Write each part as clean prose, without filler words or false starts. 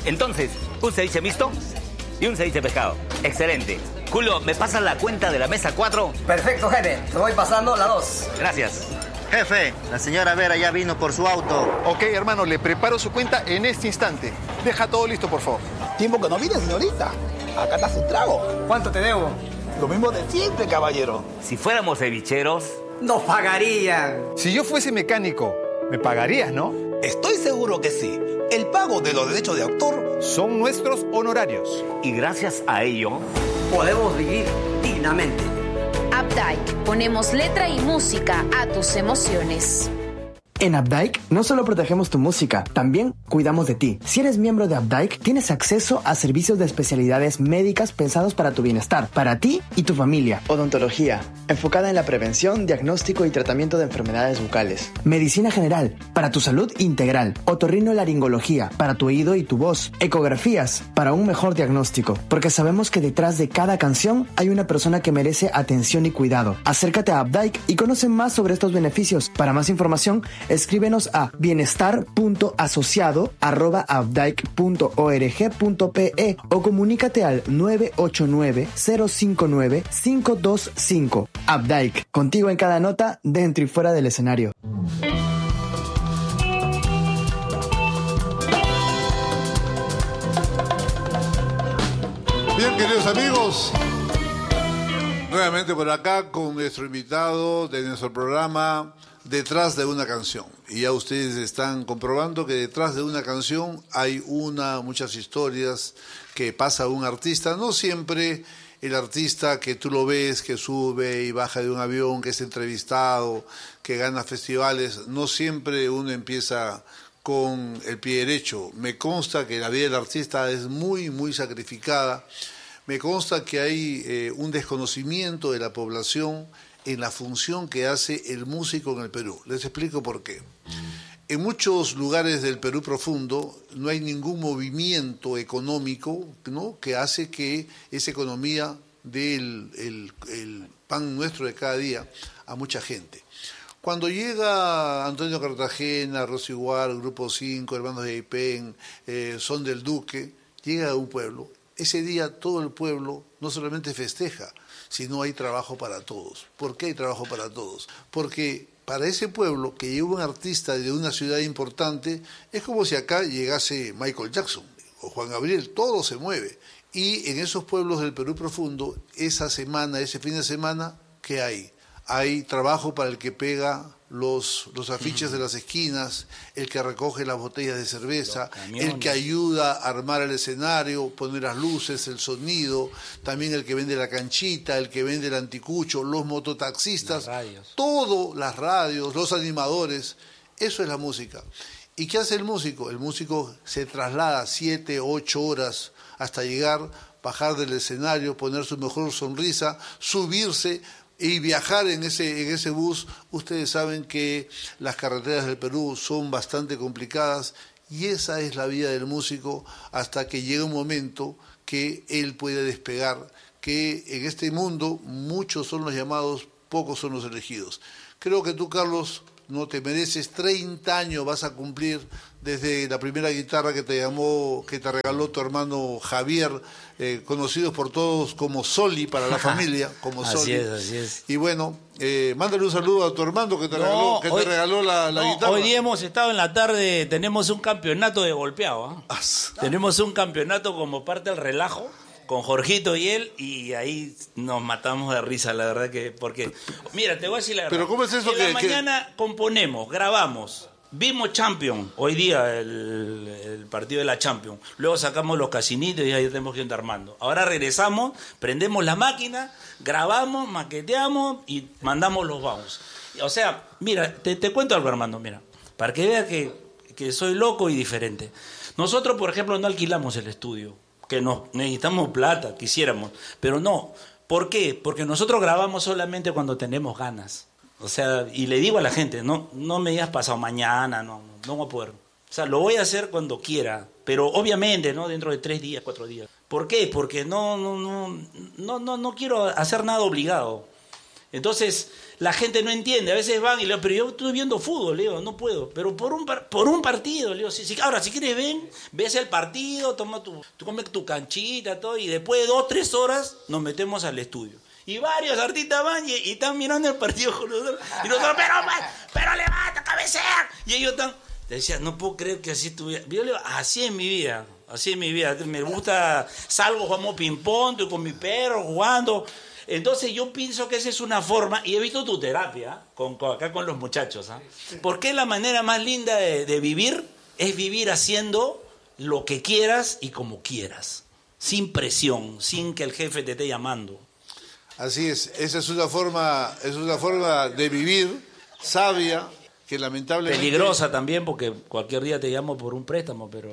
Entonces, un ceviche mixto y un ceviche pescado. Excelente. Julio, ¿me pasas la cuenta de la mesa 4? Perfecto, jefe. Te voy pasando la 2. Gracias. Jefe, la señora Vera ya vino por su auto. Ok, hermano, le preparo su cuenta en este instante. Deja todo listo, por favor. Tiempo que no viene, señorita. Acá está su trago. ¿Cuánto te debo? Lo mismo de siempre, caballero. Si fuéramos cevicheros... Nos pagarían. Si yo fuese mecánico, me pagarías, ¿no? Estoy seguro que sí. El pago de los derechos de autor Son nuestros honorarios. Y gracias a ello... Podemos vivir dignamente. Updike, ponemos letra y música a tus emociones. En Updike no solo protegemos tu música, también cuidamos de ti. Si eres miembro de Updike, tienes acceso a servicios de especialidades médicas pensados para tu bienestar, para ti y tu familia. Odontología, enfocada en la prevención, diagnóstico y tratamiento de enfermedades bucales. Medicina general, para tu salud integral. Otorrinolaringología, para tu oído y tu voz. Ecografías, para un mejor diagnóstico. Porque sabemos que detrás de cada canción hay una persona que merece atención y cuidado. Acércate a Updike y conoce más sobre estos beneficios. Para más información, escríbenos a bienestar.asociado@updike.org.pe o comunícate al 989-059-525. Updike, contigo en cada nota, dentro y fuera del escenario. Bien, queridos amigos, nuevamente por acá con nuestro invitado de nuestro programa Detrás de una canción. Y ya ustedes están comprobando que detrás de una canción hay muchas historias que pasa un artista. No siempre el artista que tú lo ves, que sube y baja de un avión, que es entrevistado, que gana festivales, no siempre uno empieza con el pie derecho. Me consta que la vida del artista es muy, muy sacrificada. Me consta que hay un desconocimiento de la población en la función que hace el músico en el Perú. Les explico por qué. En muchos lugares del Perú profundo no hay ningún movimiento económico, ¿no?, que hace que esa economía dé el pan nuestro de cada día a mucha gente. Cuando llega Antonio Cartagena, Rosy Guar, Grupo 5, Hermanos de Aipén, Son del Duque, llega a un pueblo. Ese día todo el pueblo no solamente festeja, sino hay trabajo para todos. ¿Por qué hay trabajo para todos? Porque para ese pueblo que lleva un artista de una ciudad importante, es como si acá llegase Michael Jackson o Juan Gabriel, todo se mueve. Y en esos pueblos del Perú profundo, esa semana, ese fin de semana, ¿qué hay? Hay trabajo para el que pega los afiches de las esquinas, el que recoge las botellas de cerveza, el que ayuda a armar el escenario, poner las luces, el sonido, también el que vende la canchita, el que vende el anticucho, los mototaxistas, todo, las radios, los animadores. Eso es la música. ¿Y qué hace el músico? El músico se traslada 7, 8 horas hasta llegar, bajar del escenario, poner su mejor sonrisa, subirse y viajar en ese bus. Ustedes saben que las carreteras del Perú son bastante complicadas y esa es la vida del músico hasta que llega un momento que él puede despegar, que en este mundo muchos son los llamados, pocos son los elegidos. Creo que tú, Carlos, no te mereces 30 años, vas a cumplir desde la primera guitarra que te regaló tu hermano Javier, conocidos por todos como Soli para la familia, como Soli. Así es. Y bueno, mándale un saludo a tu hermano que te regaló la guitarra. Hoy día hemos estado en la tarde, tenemos un campeonato de golpeado, ¿eh? Tenemos un campeonato como parte del relajo con Jorgito y él, y ahí nos matamos de risa, la verdad que, porque, mira, te voy a decir la verdad. Pero ¿cómo es eso en la mañana componemos, grabamos, vimos Champions, hoy día el partido de la Champions, luego sacamos los casinitos y ahí tenemos que ir armando. Ahora regresamos, prendemos la máquina, grabamos, maqueteamos y mandamos los bounce. O sea, mira, te cuento algo, Armando, mira, para que veas que soy loco y diferente. Nosotros, por ejemplo, no alquilamos el estudio, que necesitamos plata, quisiéramos, pero no. ¿Por qué? Porque nosotros grabamos solamente cuando tenemos ganas. O sea, y le digo a la gente, no me digas pasado mañana, no voy a poder. O sea, lo voy a hacer cuando quiera, pero obviamente, ¿no? Dentro de 3 días, 4 días. ¿Por qué? Porque no quiero hacer nada obligado. Entonces, la gente no entiende. A veces van y le digo, pero yo estoy viendo fútbol, le digo, no puedo. Pero por un partido, le digo. Ahora, si quieres, ves el partido, tú comes tu canchita, todo, y después de 2 o 3 horas nos metemos al estudio. Y varios artistas van y están mirando el partido con nosotros. Y nosotros, pero levanta, cabecea. Y ellos están... Te decía, no puedo creer que así estuviera. Yo le digo, así es mi vida. Así es mi vida. Me gusta, salgo, jugamos ping-pong, estoy con mi perro jugando. Entonces yo pienso que esa es una forma, y he visto tu terapia acá con los muchachos, ¿eh? Porque la manera más linda de vivir es vivir haciendo lo que quieras y como quieras. Sin presión, sin que el jefe te esté llamando. Así es, esa es una forma de vivir sabia, que lamentablemente... Peligrosa también, porque cualquier día te llamo por un préstamo, pero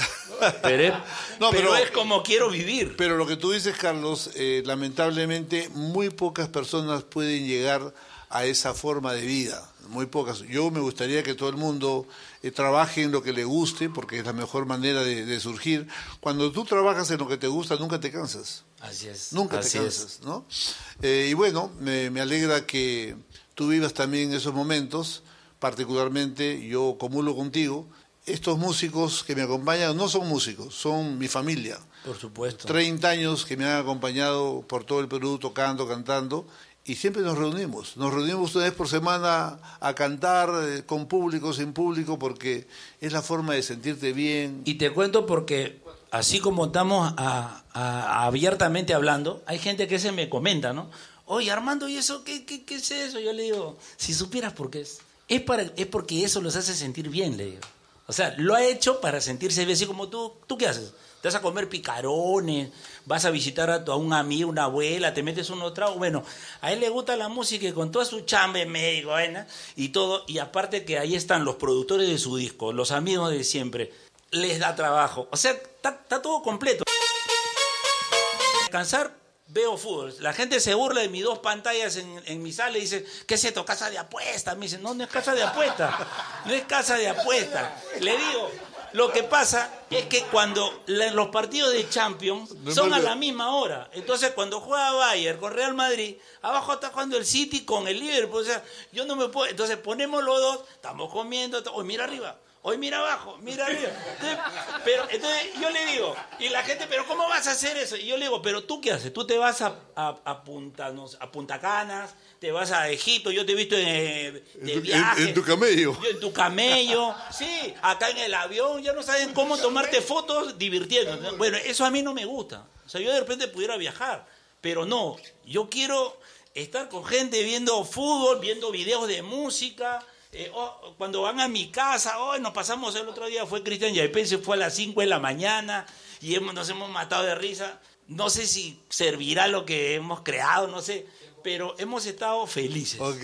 es como quiero vivir. Pero lo que tú dices, Carlos, lamentablemente muy pocas personas pueden llegar a esa forma de vida, muy pocas. Yo me gustaría que todo el mundo trabaje en lo que le guste, porque es la mejor manera de surgir. Cuando tú trabajas en lo que te gusta, nunca te cansas. Así es. Nunca te cansas, ¿no? Y bueno, me alegra que tú vivas también esos momentos. Particularmente yo comulgo contigo. Estos músicos que me acompañan no son músicos, son mi familia. Por supuesto. 30 años que me han acompañado por todo el Perú tocando, cantando, y siempre nos reunimos. Nos reunimos una vez por semana a cantar con público, sin público, porque es la forma de sentirte bien. Y te cuento porque así como estamos abiertamente hablando, hay gente que se me comenta, ¿no? Oye, Armando, ¿y eso qué es eso? Yo le digo, si supieras por qué es. Es porque eso los hace sentir bien, le digo. O sea, lo ha hecho para sentirse bien, así como tú. ¿Tú qué haces? Te vas a comer picarones, vas a visitar a un amigo, una abuela, te metes unos tragos. Bueno, a él le gusta la música y con toda su chamba médico, y todo. Y aparte que ahí están los productores de su disco, los amigos de siempre. Les da trabajo. O sea, está todo completo. Descansar. Veo fútbol. La gente se burla de mis 2 pantallas en mi sala y dice, ¿qué es esto? ¿Casa de apuesta? Me dicen, no es casa de apuesta. No es casa de apuesta. Le digo, lo que pasa es que cuando los partidos de Champions son a la misma hora. Entonces, cuando juega Bayern con Real Madrid, abajo está jugando el City con el Liverpool. O sea, yo no me puedo... Entonces, ponemos los dos, estamos comiendo, hoy mira arriba. Hoy mira abajo, mira arriba. Entonces yo le digo, y la gente, ¿pero cómo vas a hacer eso? Y yo le digo, ¿pero tú qué haces? Tú te vas a Punta Canas, te vas a Egipto, yo te he visto de viaje. En tu camello. En tu camello, sí, acá en el avión, ya no saben cómo tomarte fotos divirtiendo. Bueno, eso a mí no me gusta. O sea, yo de repente pudiera viajar, pero no, yo quiero estar con gente viendo fútbol, viendo videos de música. Cuando van a mi casa, hoy nos pasamos el otro día, fue Cristian Yaipen, se fue a las 5 de la mañana y nos hemos matado de risa. No sé si servirá lo que hemos creado, no sé, pero hemos estado felices. Ok.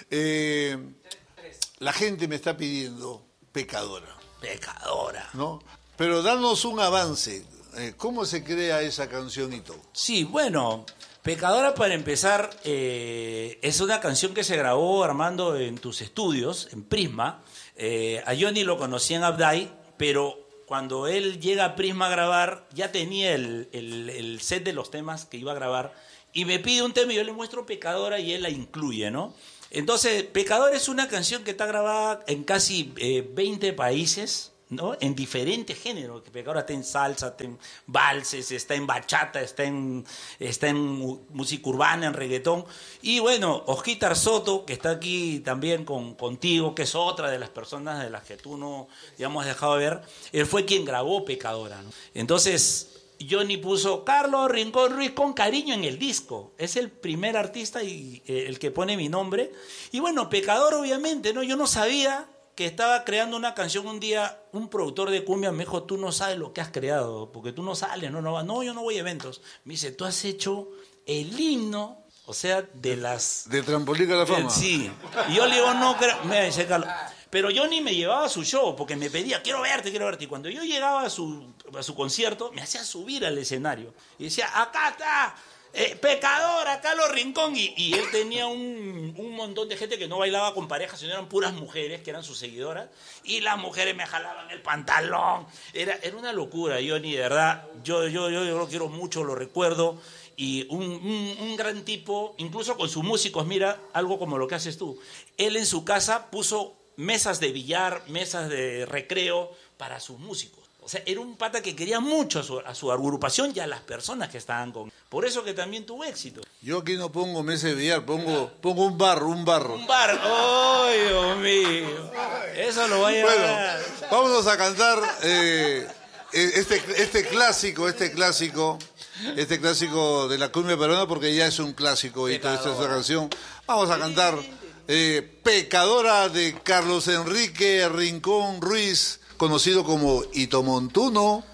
La gente me está pidiendo Pecadora. Pecadora. ¿No? Pero danos un avance. ¿Cómo se crea esa canción y todo? Sí, bueno... Pecadora, para empezar, es una canción que se grabó, Armando, en tus estudios, en Prisma. A Johnny lo conocí en Abday, pero cuando él llega a Prisma a grabar, ya tenía el set de los temas que iba a grabar, y me pide un tema y yo le muestro Pecadora y él la incluye, ¿no? Entonces, Pecadora es una canción que está grabada en casi 20 países, ¿no? En diferentes géneros. Pecadora está en salsa, está en valses, está en bachata, está en música urbana, en reggaetón. Y bueno, Osquitar Soto, que está aquí también contigo, que es otra de las personas de las que tú no, digamos, has dejado de ver, él fue quien grabó Pecadora, ¿no? Entonces Johnny puso Carlos Rincón Ruiz con cariño en el disco. Es el primer artista y el que pone mi nombre. Y bueno, Pecador, obviamente, ¿no? Yo no sabía que estaba creando una canción un día. Un productor de cumbia me dijo, tú no sabes lo que has creado, porque tú no sales, no, yo no voy a eventos. Me dice, tú has hecho el himno, o sea, de las... ¿De Trampolín a la Fama? Sí. Y yo le digo, no creo... Me dice Carlos... Pero Johnny me llevaba a su show, porque me pedía, quiero verte. Y cuando yo llegaba a su concierto, me hacía subir al escenario. Y decía, acá está Pecadora, Carlos Rincón. Y él tenía un montón de gente que no bailaba con parejas, sino eran puras mujeres que eran sus seguidoras. Y las mujeres me jalaban el pantalón. Era una locura, Johnny, de verdad. Yo lo quiero mucho, lo recuerdo. Y un gran tipo, incluso con sus músicos, mira, algo como lo que haces tú. Él en su casa puso mesas de billar, mesas de recreo para sus músicos. O sea, era un pata que quería mucho a su agrupación y a las personas que estaban con él. Por eso que también tuvo éxito. Yo aquí no pongo mesa de billar, pongo un barro. Un bar. ¡Ay, Dios mío! Eso lo va a llevar. Bueno, vámonos a cantar este clásico de la cumbia peruana, porque ya es un clásico y toda esta canción. Vamos a cantar Pecadora de Carlos Enrique Rincón Ruiz, conocido como Hito Montuno.